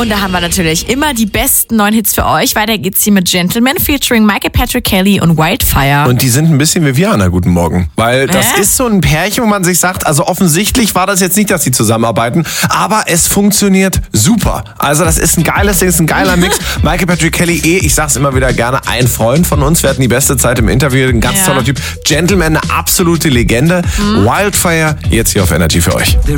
Und da haben wir natürlich immer die besten neuen Hits für euch. Weiter geht's hier mit Gentleman featuring Michael Patrick Kelly und Wildfire. Und die sind ein bisschen wie wir, Anna, guten Morgen. Weil das ist so ein Pärchen, wo man sich sagt, also offensichtlich war das jetzt nicht, dass sie zusammenarbeiten, aber es funktioniert super. Also das ist ein geiles Ding, ist ein geiler Mix. Michael Patrick Kelly, ich sag's immer wieder gerne, ein Freund von uns. Wir hatten die beste Zeit im Interview, ein ganz toller Typ. Gentleman, eine absolute Legende. Wildfire, jetzt hier auf Energy für euch.